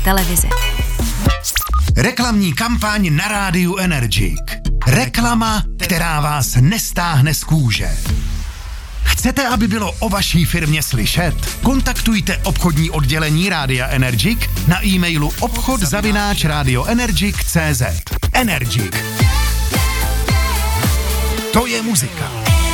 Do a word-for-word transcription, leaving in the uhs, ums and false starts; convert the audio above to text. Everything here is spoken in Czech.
televize. Reklamní kampaň na rádiu Energik. Reklama, která vás nestáhne z kůže. Chcete, aby bylo o vaší firmě slyšet? Kontaktujte obchodní oddělení Rádia Energik na e-mailu obchod zavináč radioenergic tečka cé zet. Energik. To je muzika.